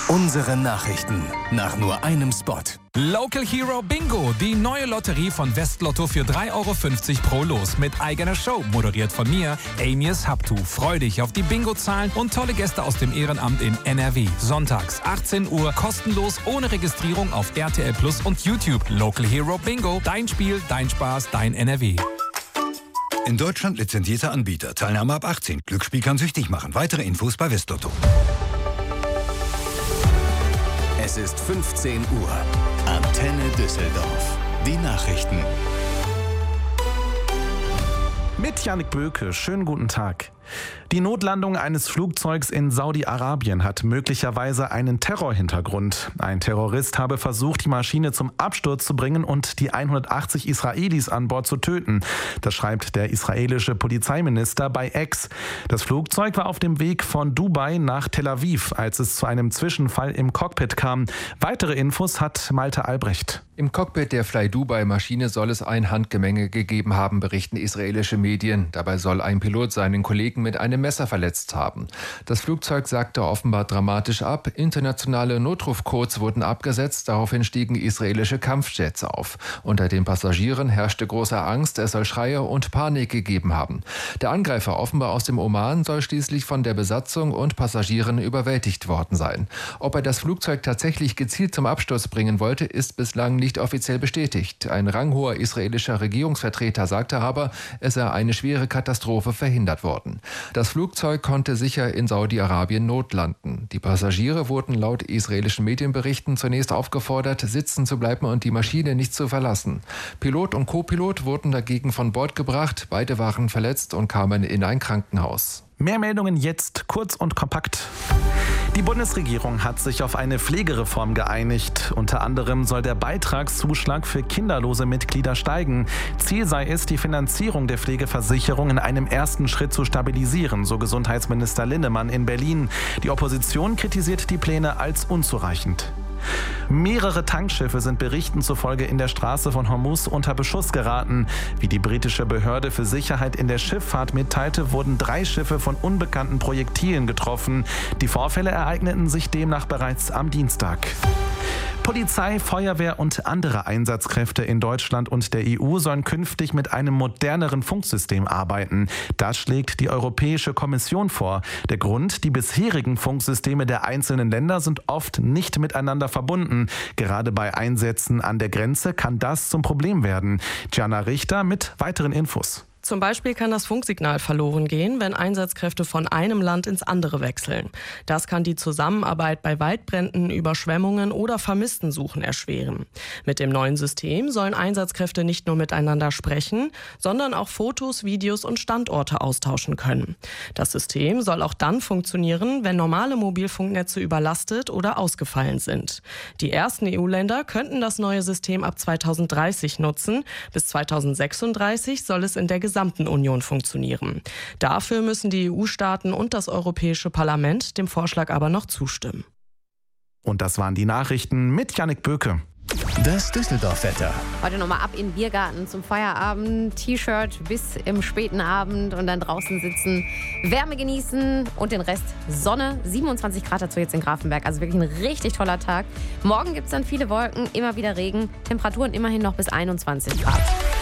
Unsere Nachrichten nach nur einem Spot. Local Hero Bingo, die neue Lotterie von Westlotto für 3,50 € pro Los mit eigener Show, moderiert von mir, Amias Haptu. Freu dich auf die Bingo-Zahlen und tolle Gäste aus dem Ehrenamt in NRW. Sonntags 18 Uhr, kostenlos, ohne Registrierung auf RTL Plus und YouTube. Local Hero Bingo, dein Spiel, dein Spaß, dein NRW. In Deutschland lizenzierter Anbieter. Teilnahme ab 18. Glücksspiel kann süchtig machen. Weitere Infos bei Westlotto. Es ist 15 Uhr. Antenne Düsseldorf. Die Nachrichten. Mit Jannik Böke, schönen guten Tag. Die Notlandung eines Flugzeugs in Saudi-Arabien hat möglicherweise einen Terrorhintergrund. Ein Terrorist habe versucht, die Maschine zum Absturz zu bringen und die 180 Israelis an Bord zu töten. Das schreibt der israelische Polizeiminister bei X. Das Flugzeug war auf dem Weg von Dubai nach Tel Aviv, als es zu einem Zwischenfall im Cockpit kam. Weitere Infos hat Malte Albrecht. Im Cockpit der Fly Dubai-Maschine soll es ein Handgemenge gegeben haben, berichten israelische Medien. Dabei soll ein Pilot seinen Kollegen mit einem Messer verletzt haben. Das Flugzeug sagte offenbar dramatisch ab. Internationale Notrufcodes wurden abgesetzt. Daraufhin stiegen israelische Kampfjets auf. Unter den Passagieren herrschte große Angst. Es soll Schreie und Panik gegeben haben. Der Angreifer, offenbar aus dem Oman, soll schließlich von der Besatzung und Passagieren überwältigt worden sein. Ob er das Flugzeug tatsächlich gezielt zum Absturz bringen wollte, ist bislang nicht offiziell bestätigt. Ein ranghoher israelischer Regierungsvertreter sagte aber, es sei eine schwere Katastrophe verhindert worden. Das Flugzeug konnte sicher in Saudi-Arabien notlanden. Die Passagiere wurden laut israelischen Medienberichten zunächst aufgefordert, sitzen zu bleiben und die Maschine nicht zu verlassen. Pilot und Co-Pilot wurden dagegen von Bord gebracht. Beide waren verletzt und kamen in ein Krankenhaus. Mehr Meldungen jetzt, kurz und kompakt. Die Bundesregierung hat sich auf eine Pflegereform geeinigt. Unter anderem soll der Beitragszuschlag für kinderlose Mitglieder steigen. Ziel sei es, die Finanzierung der Pflegeversicherung in einem ersten Schritt zu stabilisieren, so Gesundheitsminister Linnemann in Berlin. Die Opposition kritisiert die Pläne als unzureichend. Mehrere Tankschiffe sind Berichten zufolge in der Straße von Hormuz unter Beschuss geraten. Wie die britische Behörde für Sicherheit in der Schifffahrt mitteilte, wurden 3 Schiffe von unbekannten Projektilen getroffen. Die Vorfälle ereigneten sich demnach bereits am Dienstag. Polizei, Feuerwehr und andere Einsatzkräfte in Deutschland und der EU sollen künftig mit einem moderneren Funksystem arbeiten. Das schlägt die Europäische Kommission vor. Der Grund: Die bisherigen Funksysteme der einzelnen Länder sind oft nicht miteinander verbunden. Gerade bei Einsätzen an der Grenze kann das zum Problem werden. Gianna Richter mit weiteren Infos. Zum Beispiel kann das Funksignal verloren gehen, wenn Einsatzkräfte von einem Land ins andere wechseln. Das kann die Zusammenarbeit bei Waldbränden, Überschwemmungen oder Vermisstensuchen erschweren. Mit dem neuen System sollen Einsatzkräfte nicht nur miteinander sprechen, sondern auch Fotos, Videos und Standorte austauschen können. Das System soll auch dann funktionieren, wenn normale Mobilfunknetze überlastet oder ausgefallen sind. Die ersten EU-Länder könnten das neue System ab 2030 nutzen. Bis 2036 soll es in der gesamten Union funktionieren. Dafür müssen die EU-Staaten und das Europäische Parlament dem Vorschlag aber noch zustimmen. Und das waren die Nachrichten mit Jannik Böke. Das Düsseldorf-Wetter. Heute nochmal ab in den Biergarten zum Feierabend. T-Shirt bis im späten Abend und dann draußen sitzen, Wärme genießen und den Rest Sonne. 27 Grad dazu jetzt in Grafenberg. Also wirklich ein richtig toller Tag. Morgen gibt es dann viele Wolken, immer wieder Regen. Temperaturen immerhin noch bis 21 Grad.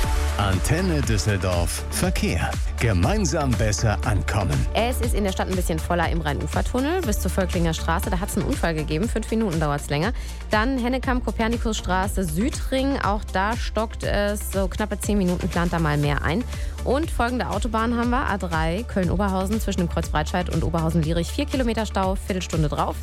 Antenne Düsseldorf. Verkehr. Gemeinsam besser ankommen. Es ist in der Stadt ein bisschen voller im Rhein-Ufer-Tunnel bis zur Völklinger Straße. Da hat es einen Unfall gegeben. 5 Minuten dauert es länger. Dann Hennekamp-Kopernikusstraße, Südring. Auch da stockt es. So knappe 10 Minuten plant da mal mehr ein. Und folgende Autobahn haben wir. A3 Köln-Oberhausen zwischen dem Kreuz Breitscheid und Oberhausen-Lierich. 4 Kilometer Stau, Viertelstunde drauf.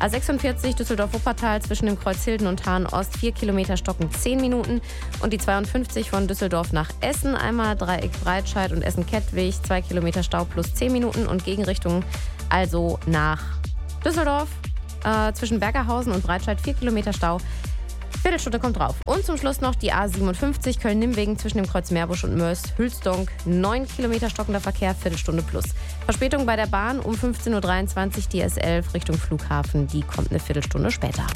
A46 Düsseldorf-Wuppertal zwischen dem Kreuz Hilden und Hahn-Ost. 4 Kilometer stocken 10 Minuten. Und die 52 von Düsseldorf nach Essen. Einmal Dreieck Breitscheid und Essen-Kettwig. 2 Kilometer Stau plus 10 Minuten. Und Gegenrichtung also nach Düsseldorf. Zwischen Bergerhausen und Breitscheid 4 Kilometer Stau. Viertelstunde kommt drauf. Und zum Schluss noch die A57 Köln-Nimwegen zwischen dem Kreuz Meerbusch und Mörs-Hülsdonk. 9 Kilometer stockender Verkehr, Viertelstunde plus. Verspätung bei der Bahn um 15.23 Uhr, die S11 Richtung Flughafen. Die kommt eine Viertelstunde später.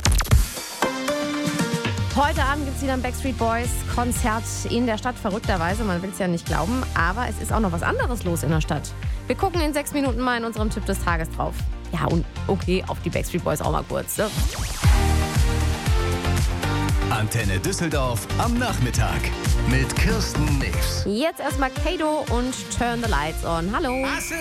Heute Abend gibt es wieder ein Backstreet Boys Konzert in der Stadt, verrückterweise. Man will es ja nicht glauben, aber es ist auch noch was anderes los in der Stadt. Wir gucken in 6 Minuten mal in unserem Tipp des Tages drauf. Ja, und okay, auf die Backstreet Boys auch mal kurz. Ne? Antenne Düsseldorf am Nachmittag mit Kirsten News. Jetzt erstmal Kato und Turn the Lights on. Hallo.